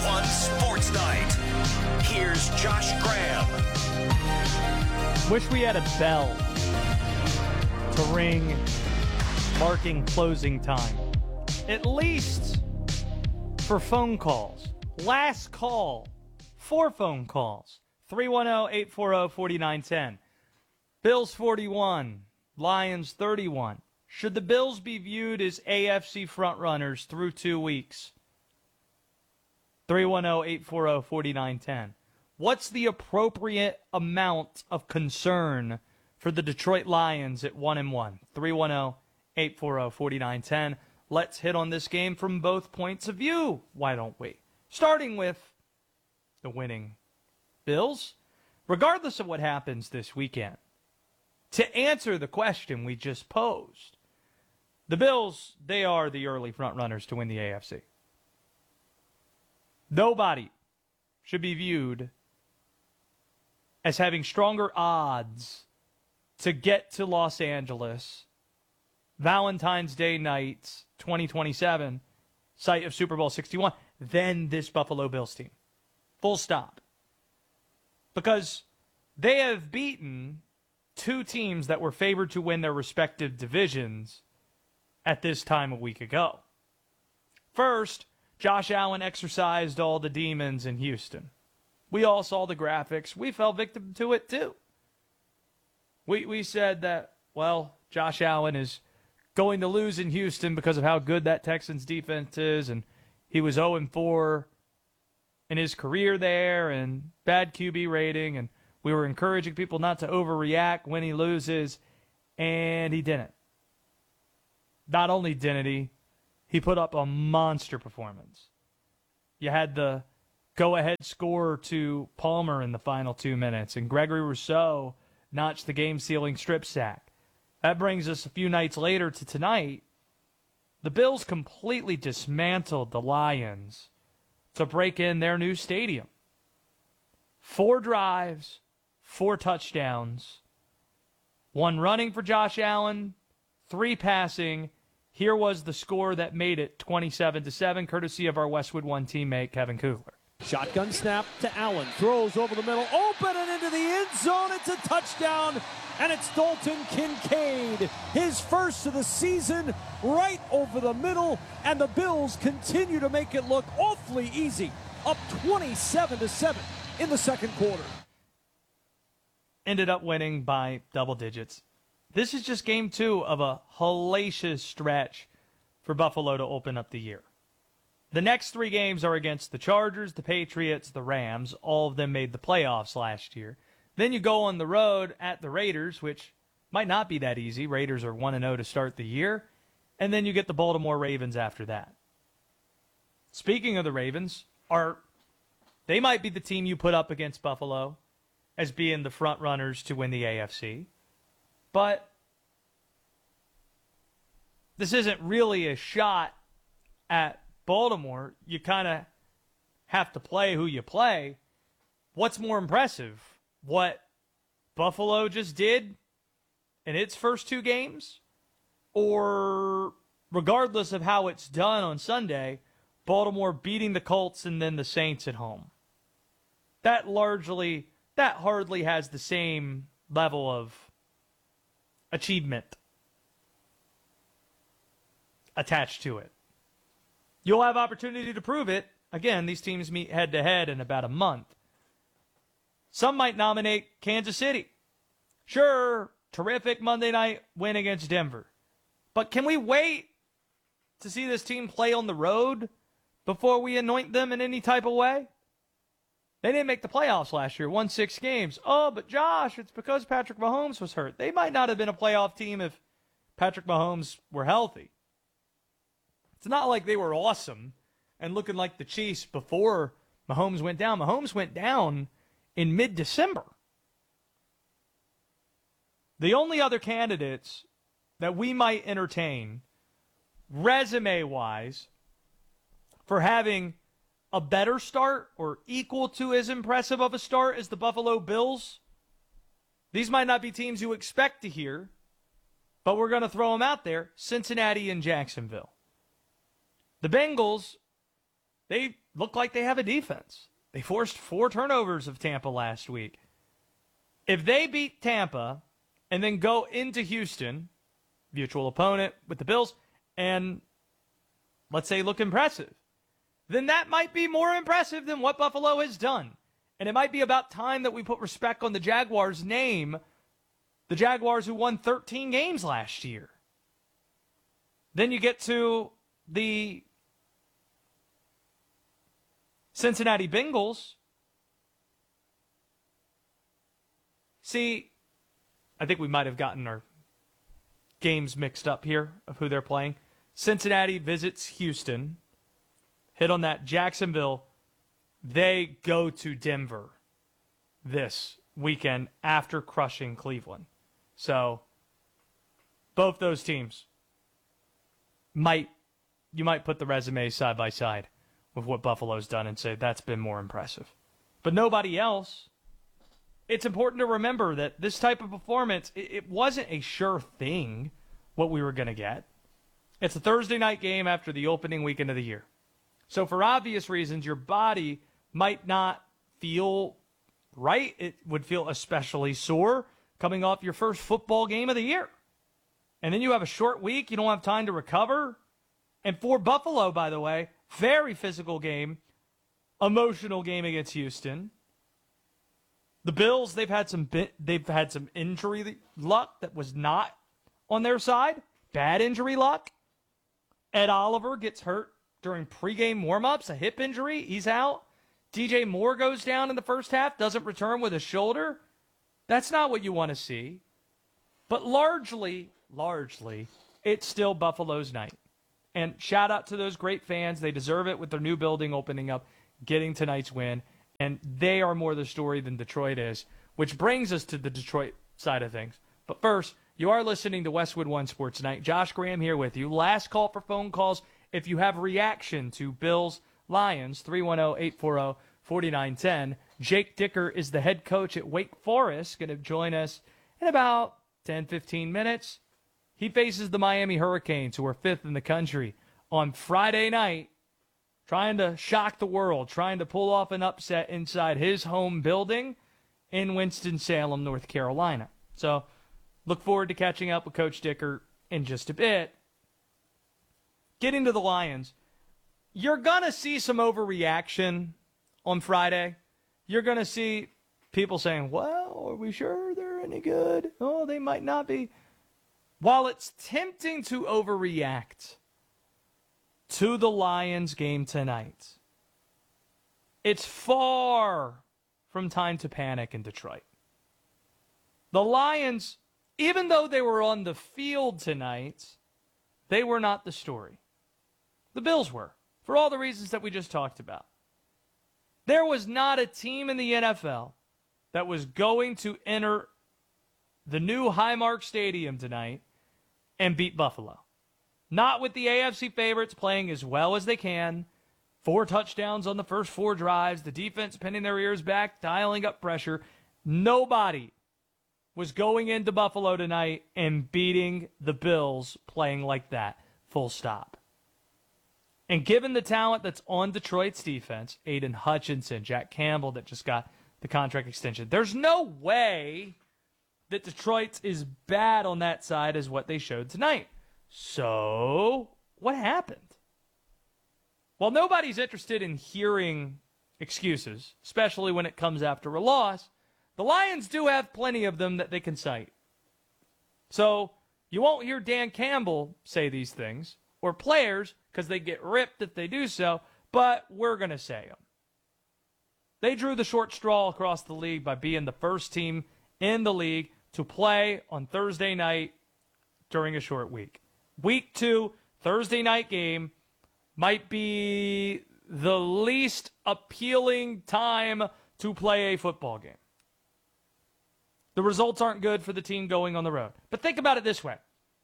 1 Sports Night. Here's Josh Graham. Wish we had a bell to ring marking closing time. At least for phone calls. Last call for phone calls. 310-840-4910. Bills 41, Lions 31. Should the Bills be viewed as AFC frontrunners through 2 weeks? 310-840-4910. What's the appropriate amount of concern for the Detroit Lions at 1-1? 310-840-4910. Let's hit on this game from both points of view. Why don't we? Starting with the winning Bills. Regardless of what happens this weekend, to answer the question we just posed, the Bills, they are the early frontrunners to win the AFC. Nobody should be viewed as having stronger odds to get to Los Angeles Valentine's Day night 2027, site of Super Bowl 61, than this Buffalo Bills team. Full stop. Because they have beaten two teams that were favored to win their respective divisions at this time a week ago. First, Josh Allen exercised all the demons in Houston. We all saw the graphics. We fell victim to it too. We said that, well, Josh Allen is going to lose in Houston because of how good that Texans defense is, and he was 0-4 in his career there, and bad QB rating, and we were encouraging people not to overreact when he loses, and he didn't. Not only didn't he put up a monster performance. You had the go-ahead score to Palmer in the final 2 minutes, and Gregory Rousseau notched the game-sealing strip sack. That brings us a few nights later to tonight. The Bills completely dismantled the Lions to break in their new stadium. 4 drives, 4 touchdowns, 1 running for Josh Allen, 3 passing. Here was the score that made it 27-7, courtesy of our Westwood One teammate, Kevin Kugler. Shotgun snap to Allen. Throws over the middle. Open and into the end zone. It's a touchdown. And it's Dalton Kincaid. His first of the season right over the middle. And the Bills continue to make it look awfully easy. Up 27-7 in the second quarter. Ended up winning by double digits. This is just game 2 of a hellacious stretch for Buffalo to open up the year. The next 3 games are against the Chargers, the Patriots, the Rams. All of them made the playoffs last year. Then you go on the road at the Raiders, which might not be that easy. Raiders are 1-0 to start the year. And then you get the Baltimore Ravens after that. Speaking of the Ravens, they might be the team you put up against Buffalo as being the front runners to win the AFC. But this isn't really a shot at Baltimore. You kind of have to play who you play. What's more impressive? What Buffalo just did in its first 2 games? Or, regardless of how it's done on Sunday, Baltimore beating the Colts and then the Saints at home? That hardly has the same level of achievement attached to it. You'll have opportunity to prove it. Again, these teams meet head-to-head in about a month. Some might nominate Kansas City. Sure, terrific Monday night win against Denver. But can we wait to see this team play on the road before we anoint them in any type of way? They didn't make the playoffs last year, won 6 games. Oh, but Josh, it's because Patrick Mahomes was hurt. They might not have been a playoff team if Patrick Mahomes were healthy. It's not like they were awesome and looking like the Chiefs before Mahomes went down. Mahomes went down in mid-December. The only other candidates that we might entertain, resume-wise, for having a better start or equal to as impressive of a start as the Buffalo Bills, these might not be teams you expect to hear, but we're going to throw them out there, Cincinnati and Jacksonville. The Bengals, they look like they have a defense. They forced 4 turnovers of Tampa last week. If they beat Tampa and then go into Houston, mutual opponent with the Bills, and let's say look impressive, then that might be more impressive than what Buffalo has done. And it might be about time that we put respect on the Jaguars' name, the Jaguars who won 13 games last year. Then you get to the Cincinnati Bengals. See, I think we might have gotten our games mixed up here of who they're playing. Cincinnati visits Houston. Hit on that. Jacksonville, they go to Denver this weekend after crushing Cleveland. So, both those teams you might put the resumes side by side with what Buffalo's done and say that's been more impressive. But nobody else. It's important to remember that this type of performance, it wasn't a sure thing what we were going to get. It's a Thursday night game after the opening weekend of the year. So for obvious reasons, your body might not feel right. It would feel especially sore coming off your first football game of the year. And then you have a short week. You don't have time to recover. And for Buffalo, by the way, very physical game, emotional game against Houston. The Bills, they've had some injury luck that was not on their side. Bad injury luck. Ed Oliver gets hurt during pregame warmups, a hip injury. He's out. DJ Moore goes down in the first half, doesn't return with a shoulder. That's not what you want to see. But largely, it's still Buffalo's night. And shout out to those great fans. They deserve it with their new building opening up, getting tonight's win. And they are more the story than Detroit is, which brings us to the Detroit side of things. But first, you are listening to Westwood One Sports Night. Josh Graham here with you. Last call for phone calls. If you have reaction to Bills Lions, 310-840-4910. Jake Dicker is the head coach at Wake Forest, going to join us in about 10, 15 minutes. He faces the Miami Hurricanes, who are 5th in the country, on Friday night, trying to shock the world, trying to pull off an upset inside his home building in Winston-Salem, North Carolina. So look forward to catching up with Coach Dicker in just a bit. Getting to the Lions, you're going to see some overreaction on Friday. You're going to see people saying, well, are we sure they're any good? Oh, they might not be. While it's tempting to overreact to the Lions game tonight, it's far from time to panic in Detroit. The Lions, even though they were on the field tonight, they were not the story. The Bills were, for all the reasons that we just talked about. There was not a team in the NFL that was going to enter the new Highmark Stadium tonight and beat Buffalo. Not with the AFC favorites playing as well as they can. 4 touchdowns on the first 4 drives. The defense pinning their ears back, dialing up pressure. Nobody was going into Buffalo tonight and beating the Bills playing like that. Full stop. And given the talent that's on Detroit's defense, Aiden Hutchinson, Jack Campbell that just got the contract extension, there's no way that Detroit's is bad on that side as what they showed tonight. So, what happened? Well, nobody's interested in hearing excuses, especially when it comes after a loss. The Lions do have plenty of them that they can cite. So, you won't hear Dan Campbell say these things, or players, because they get ripped if they do so, but we're going to say them. They drew the short straw across the league by being the first team in the league to play on Thursday night during a short week. Week 2, Thursday night game, might be the least appealing time to play a football game. The results aren't good for the team going on the road. But think about it this way.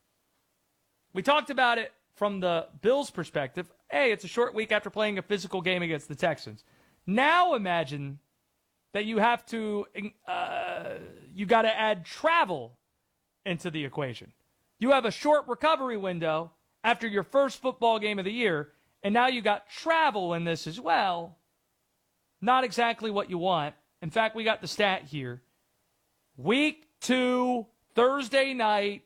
We talked about it from the Bills' perspective. Hey, it's a short week after playing a physical game against the Texans. Now imagine that you have to, you got to add travel into the equation. You have a short recovery window after your first football game of the year, And now you got travel in this as well. Not exactly what you want. In fact, we got the stat here. Week 2, Thursday night,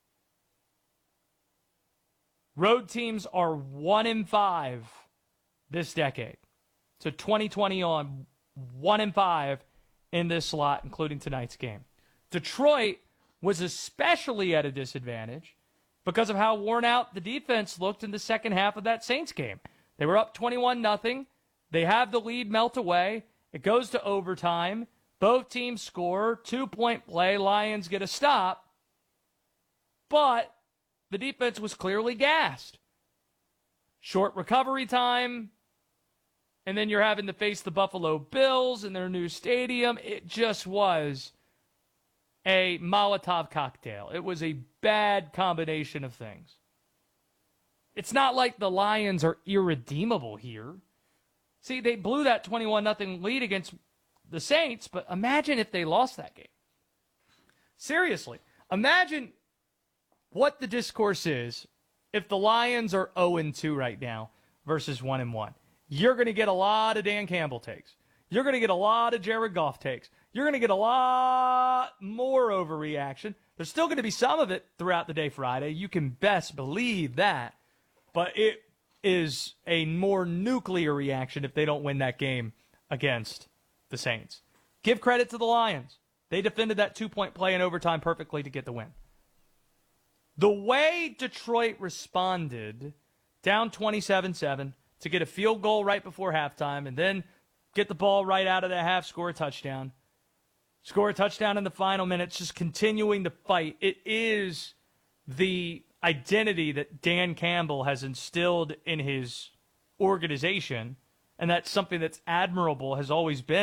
road teams are 1-5 this decade. So 2020 on 1-5 in this slot, including tonight's game. Detroit was especially at a disadvantage because of how worn out the defense looked in the second half of that Saints game. They were up 21-0. They have the lead melt away. It goes to overtime. Both teams score. 2-point play. Lions get a stop. But the defense was clearly gassed. Short recovery time. And then you're having to face the Buffalo Bills in their new stadium. It just was a Molotov cocktail. It was a bad combination of things. It's not like the Lions are irredeemable here. See, they blew that 21-0 lead against the Saints, but imagine if they lost that game. Seriously, imagine what the discourse is if the Lions are 0-2 right now versus 1-1. You're going to get a lot of Dan Campbell takes. You're going to get a lot of Jared Goff takes. You're going to get a lot more overreaction. There's still going to be some of it throughout the day Friday. You can best believe that. But it is a more nuclear reaction if they don't win that game against the Saints. Give credit to the Lions. They defended that 2-point play in overtime perfectly to get the win. The way Detroit responded, down 27-7, to get a field goal right before halftime and then get the ball right out of the half, score a touchdown. Score a touchdown in the final minutes, just continuing to fight. It is the identity that Dan Campbell has instilled in his organization, and that's something that's admirable, has always been